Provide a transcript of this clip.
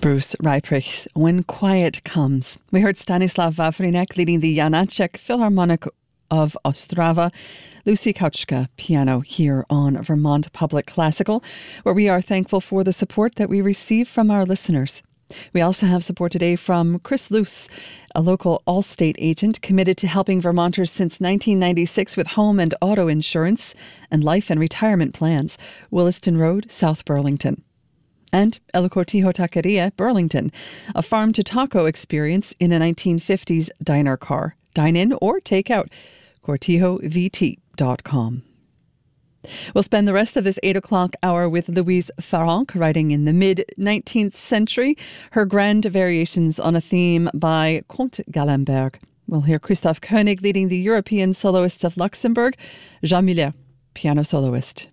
Bruce Reiprich, When Quiet Comes. We heard Stanislav Wawrinek leading the Janacek Philharmonic of Ostrava, Lucy Kauchka, piano here on Vermont Public Classical, where we are thankful for the support that we receive from our listeners. We also have support today from Chris Luce, a local Allstate agent committed to helping Vermonters since 1996 with home and auto insurance and life and retirement plans. Williston Road, South Burlington. And El Cortijo Taqueria, Burlington, a farm-to-taco experience in a 1950s diner car. Dine in or take out. CortijoVT.com. We'll spend the rest of this 8 o'clock hour with Louise Farrenc, writing in the mid-19th century, her grand variations on a theme by Comte Gallenberg. We'll hear Christoph Koenig leading the European Soloists of Luxembourg, Jean Muller, piano soloist.